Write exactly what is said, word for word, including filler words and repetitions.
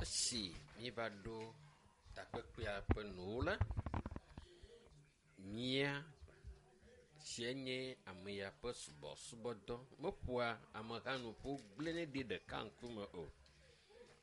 si mi va ɖo takpekpea ƒe nuwo le. Mia sie nye ame ya ƒe subɔsubɔdɔ. Meƒoa ameha nu ƒo gblẽ ɖi ɖeka ŋkume o.